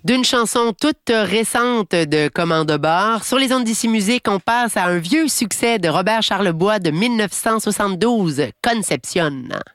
D'une chanson toute récente de Commande Bar, sur les ondes d'ici musique, on passe à un vieux succès de Robert Charlebois de 1972, Conception.